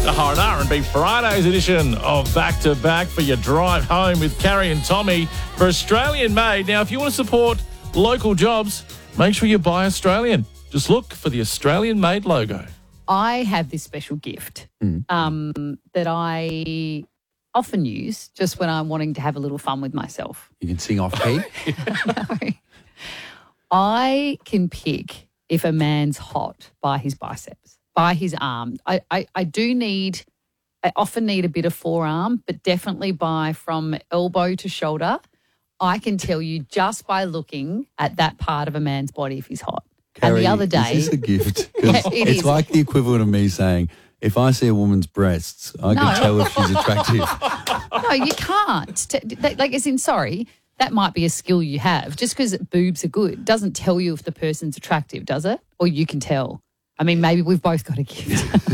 The Hard R&B Fridays edition of Back to Back for your drive home with Carrie and Tommy for Australian Made. Now, if you want to support local jobs, make sure you buy Australian. Just look for the Australian Made logo. I have this special gift that I often use just when I'm wanting to have a little fun with myself. You can sing off key. No. I can pick if a man's hot by his biceps, by his arm. I often need a bit of forearm, but definitely from elbow to shoulder. I can tell you just by looking at that part of a man's body if he's hot. Carrie, and the other day, is this a gift? Yeah, It's is. like the equivalent of me saying, if I see a woman's breasts, I can tell if she's attractive. No, you can't. Sorry, that might be a skill you have. Just because boobs are good doesn't tell you if the person's attractive, does it? Or you can tell. I mean, maybe we've both got a gift.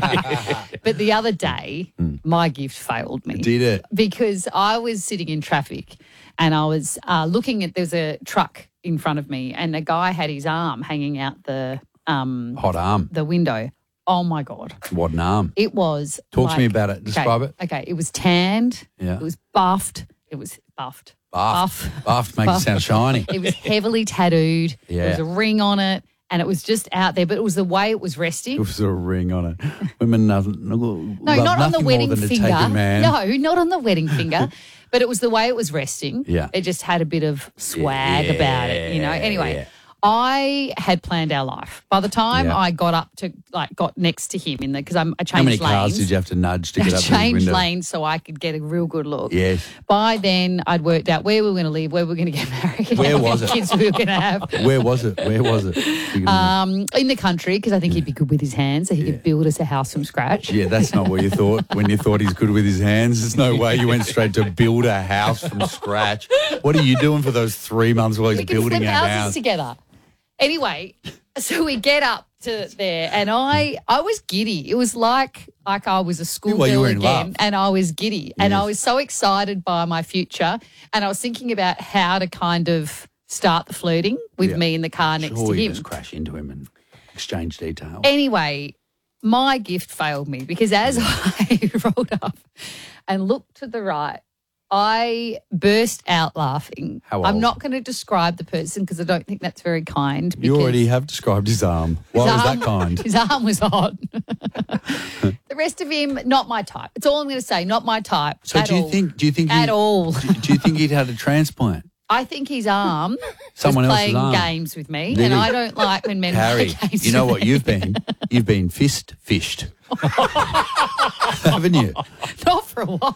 But the other day, my gift failed me. Did it? Because I was sitting in traffic and I was looking at, there's a truck in front of me and a guy had his arm hanging out the Hot arm. the window. Oh, my God. What an arm. It was Talk to me about it. Describe it. Okay, it was tanned. Yeah. It was buffed. It was buffed. Buffed makes it sound shiny. It was heavily tattooed. Yeah. There was a ring on it and it was just out there, but it was the way it was resting. It was a ring on it. Women love No, not on the wedding more than finger. To take a man. No, not on the wedding finger. But it was the way it was resting. Yeah. It just had a bit of swag about it, you know. Anyway, yeah. I had planned our life. By the time Yeah. I got got next to him because I changed How many lanes. cars did you have to nudge to get I up to his changed window? lanes so I could get a real good look. Yes. By then, I'd worked out where we were going to live, where we were going to get married, Where how was many it? kids we were going to have. Where was it? Where was it? In the country, because I think he'd be good with his hands, so he could build us a house from scratch. Yeah, that's not what you thought when you thought he's good with his hands. There's no way you went straight to build a house from scratch. What are you doing for those 3 months while he's We can building flip a houses house? together. Anyway, so we get up to there, and I was giddy. It was like I was a Well, you schoolgirl were in again, love. and I was giddy, and I Yes. was so excited by my future, and I was thinking about how to kind of start the flirting with Yeah. me in the car next Sure, to you him. just crash into him and exchange details. Anyway, my gift failed me because as I rolled up and looked to the right, I burst out laughing. How I'm old? not going to describe the person because I don't think that's very kind. You because already have described his arm. Why was that kind? His arm was hot. The rest of him, not my type. It's all I'm going to say. Not my type. So at do you all. think At all. Do you think he'd had a transplant? I think his arm Someone was else's playing arm. games with me, Did and he? I don't like when men Harry, play games. you know with what me. you've been? You've been fished. Haven't you? Not for a while.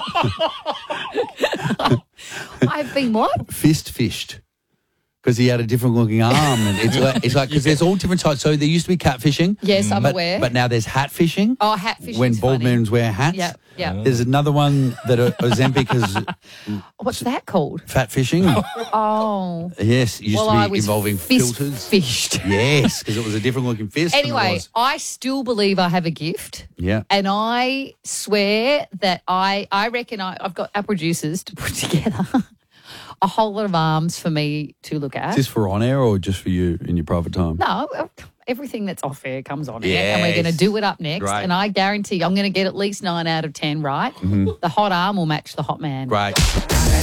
I've been what? Fished. Because he had a different looking arm. And it's like, because there's all different types. So there used to be catfishing. Yes, I'm but, aware. But now there's hat fishing. Oh, hat fishing. When bald men wear hats. Yeah, yeah. There's another one that Ozempic has What's that called? fat fishing. Oh. Yes, it used I to be was involving filters. fished. Yes, because it was a different looking fist. than it Anyway, was. I still believe I have a gift. Yeah. And I swear that I reckon I've got our producers to put together a whole lot of arms for me to look at. Is this for on air or just for you in your private time? No, everything that's off air comes on air, and we're going to Yes. do it up next. Great. And I guarantee I'm going to get at least 9 out of 10 right. The hot arm will match the hot man. Great.